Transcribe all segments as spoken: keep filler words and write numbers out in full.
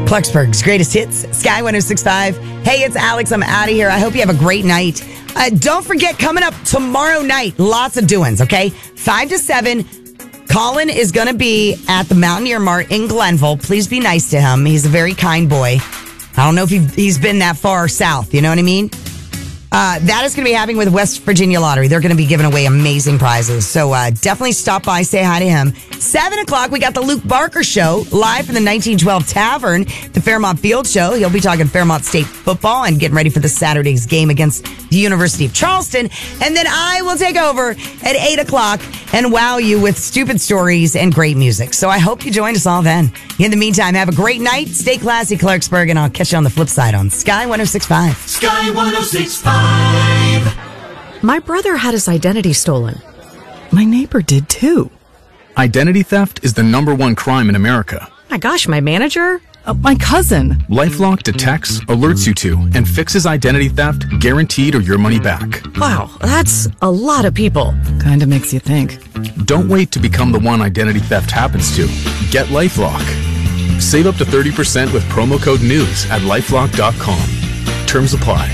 Clarksburg's greatest hits, Sky one oh six point five. Hey, it's Alex. I'm out of here. I hope you have a great night. Uh, don't forget, coming up tomorrow night, lots of doings, okay? five to seven, Colin is going to be at the Mountaineer Mart in Glenville. Please be nice to him. He's a very kind boy. I don't know if he, he's been that far south, you know what I mean? Uh, that is going to be happening with West Virginia Lottery. They're going to be giving away amazing prizes. So uh, definitely stop by, say hi to him. seven o'clock, we got the Luke Barker Show live from the nineteen twelve Tavern, the Fairmont Field Show. He'll be talking Fairmont State football and getting ready for this Saturday's game against the University of Charleston. And then I will take over at eight o'clock and wow you with stupid stories and great music. So I hope you join us all then. In the meantime, have a great night. Stay classy, Clarksburg, and I'll catch you on the flip side on Sky one oh six point five. Sky one oh six point five. My brother had his identity stolen. My neighbor did too. Identity theft is the number one crime in America. My gosh, my manager? Uh, my cousin. LifeLock detects, alerts you to, and fixes identity theft, guaranteed or your money back. Wow, that's a lot of people. Kinda makes you think. Don't wait to become the one identity theft happens to. Get LifeLock. Save up to thirty percent with promo code NEWS at lifelock dot com. Terms apply.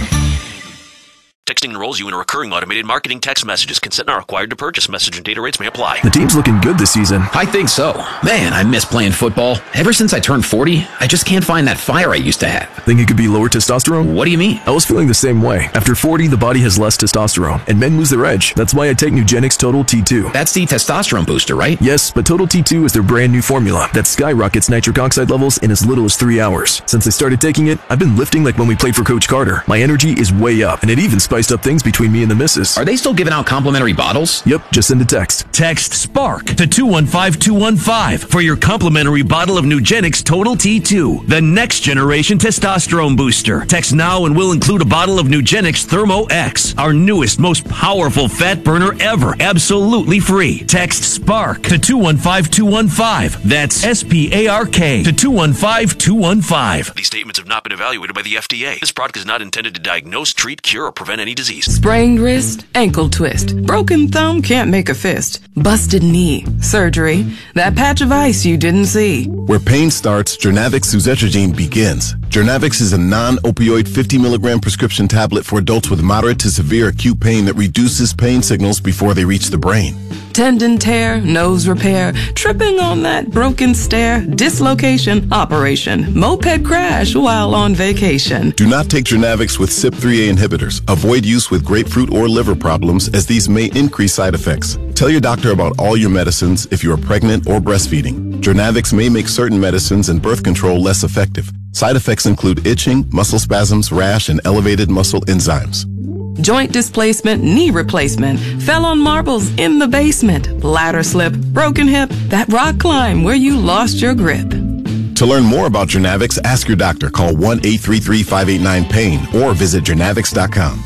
Texting enrolls you in a recurring automated marketing text messages. Consent not required to purchase. Message and data rates may apply. The team's looking good this season. I think so. Man, I miss playing football. Ever since I turned forty, I just can't find that fire I used to have. Think it could be lower testosterone? What do you mean? I was feeling the same way. After forty, the body has less testosterone, and men lose their edge. That's why I take Nugenix Total T two. That's the testosterone booster, right? Yes, but Total T two is their brand new formula that skyrockets nitric oxide levels in as little as three hours. Since I started taking it, I've been lifting like when we played for Coach Carter. My energy is way up, and it even spiced up things between me and the missus. Are they still giving out complimentary bottles? Yep, just send a text. Text SPARK to two one five two one five for your complimentary bottle of Nugenix Total T two, the next generation testosterone booster. Text now and we'll include a bottle of Nugenix Thermo X, our newest, most powerful fat burner ever, absolutely free. Text SPARK to two one five two one five. That's S P A R K to two one five two one five. These statements have not been evaluated by the F D A. This product is not intended to diagnose, treat, cure, or prevent any disease. Sprained wrist, ankle twist. Broken thumb can't make a fist. Busted knee, surgery. That patch of ice you didn't see. Where pain starts, Jernavix suzetrigine begins. Jernavix is a non-opioid fifty milligram prescription tablet for adults with moderate to severe acute pain that reduces pain signals before they reach the brain. Tendon tear, nose repair, tripping on that broken stair, dislocation, operation, moped crash while on vacation. Do not take Jernavix with C Y P three A inhibitors. Avoid use with grapefruit or liver problems, as these may increase side effects. Tell your doctor about all your medicines if you are pregnant or breastfeeding. Jernavix may make certain medicines and birth control less effective. Side effects include itching, muscle spasms, rash, and elevated muscle enzymes. Joint displacement, knee replacement, fell on marbles in the basement, ladder slip, broken hip, that rock climb where you lost your grip. To learn more about Jernavix, ask your doctor. Call one eight three three, five eight nine, pain or visit jernavix dot com.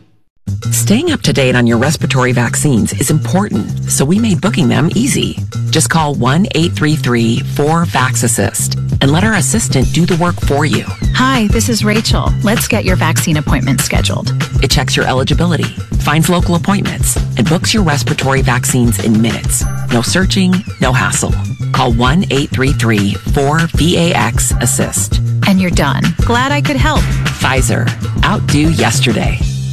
Staying up to date on your respiratory vaccines is important, so we made booking them easy. Just call one eight three three, four, vax assist and let our assistant do the work for you. Hi, this is Rachel. Let's get your vaccine appointment scheduled. It checks your eligibility, finds local appointments, and books your respiratory vaccines in minutes. No searching, no hassle. Call one eight three three, four, VAX assist. And you're done. Glad I could help. Pfizer. Outdo yesterday.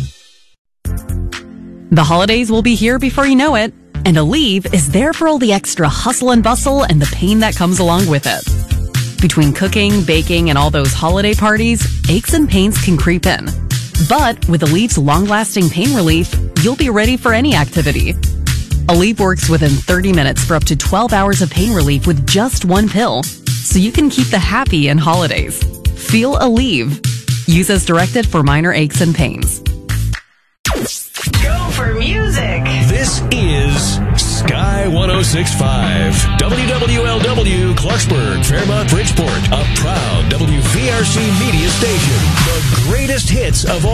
The holidays will be here before you know it, and Aleve is there for all the extra hustle and bustle and the pain that comes along with it. Between cooking, baking, and all those holiday parties, aches and pains can creep in. But with Aleve's long-lasting pain relief, you'll be ready for any activity. Aleve works within thirty minutes for up to twelve hours of pain relief with just one pill, so you can keep the happy in holidays. Feel Aleve. Use as directed for minor aches and pains. Go for music. This is Sky one oh six point five. W W L W, Clarksburg, Fairmont, Bridgeport. A proud W V R C media station. The greatest hits of all.